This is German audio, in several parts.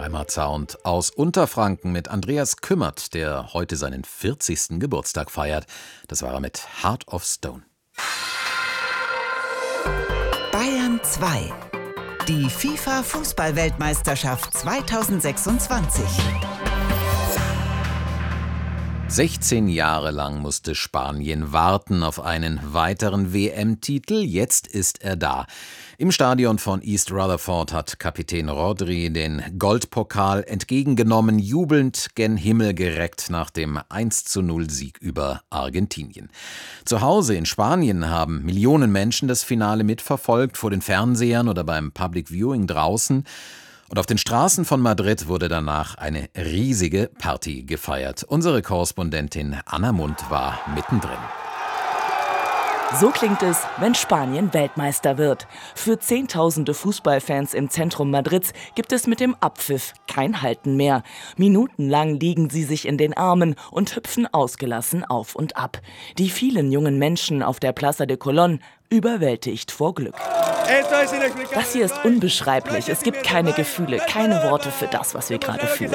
Heimatsound aus Unterfranken mit Andreas Kümmert, der heute seinen 40. Geburtstag feiert. Das war er mit Heart of Stone. Bayern 2. Die FIFA-Fußball-Weltmeisterschaft 2026. 16 Jahre lang musste Spanien warten auf einen weiteren WM-Titel. Jetzt ist er da. Im Stadion von East Rutherford hat Kapitän Rodri den Goldpokal entgegengenommen, jubelnd gen Himmel gereckt nach dem 1:0-Sieg über Argentinien. Zu Hause in Spanien haben Millionen Menschen das Finale mitverfolgt, vor den Fernsehern oder beim Public Viewing draußen. Und auf den Straßen von Madrid wurde danach eine riesige Party gefeiert. Unsere Korrespondentin Anna Mund war mittendrin. So klingt es, wenn Spanien Weltmeister wird. Für Zehntausende Fußballfans im Zentrum Madrids gibt es mit dem Abpfiff kein Halten mehr. Minutenlang liegen sie sich in den Armen und hüpfen ausgelassen auf und ab. Die vielen jungen Menschen auf der Plaza de Colón überwältigt vor Glück. Das hier ist unbeschreiblich. Es gibt keine Gefühle, keine Worte für das, was wir gerade fühlen.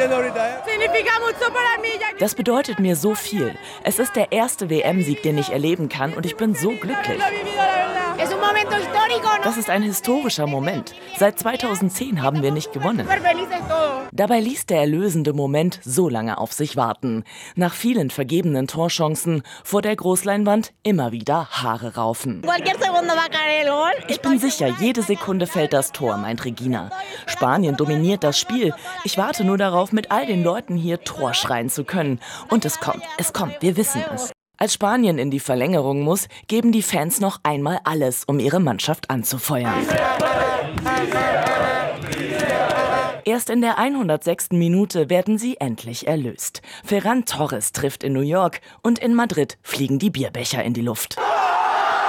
Das bedeutet mir so viel. Es ist der erste WM-Sieg, den ich erleben kann, und ich bin so glücklich. Das ist ein historischer Moment. Seit 2010 haben wir nicht gewonnen. Dabei ließ der erlösende Moment so lange auf sich warten. Nach vielen vergebenen Torchancen vor der Großleinwand immer wieder Haare raufen. Ich bin sicher, jede Sekunde fällt das Tor, meint Regina. Spanien dominiert das Spiel. Ich warte nur darauf, mit all den Leuten hier Tor schreien zu können. Und es kommt, wir wissen es. Als Spanien in die Verlängerung muss, geben die Fans noch einmal alles, um ihre Mannschaft anzufeuern. Erst in der 106. Minute werden sie endlich erlöst. Ferran Torres trifft in New York und in Madrid fliegen die Bierbecher in die Luft.